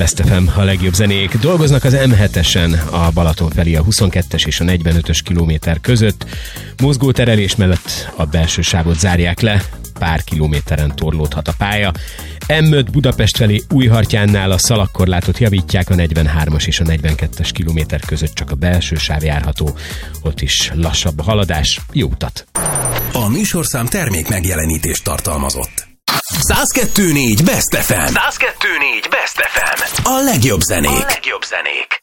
Best FM, a legjobb zenék. Dolgoznak az M7-esen a Balaton felé a 22-es és a 45-ös kilométer között. Mozgóterelés mellett a belső sávot zárják le, pár kilométeren torlódhat a pálya. M5 Budapest felé Újhartyánnál a szalagkorlátot javítják, a 43-as és a 42-es kilométer között csak a belső sáv járható. Ott is lassabb a haladás. Jó utat! A műsorszám termék megjelenítést tartalmazott. 102.4 Best FM. 102.4 Best FM. A legjobb zenék.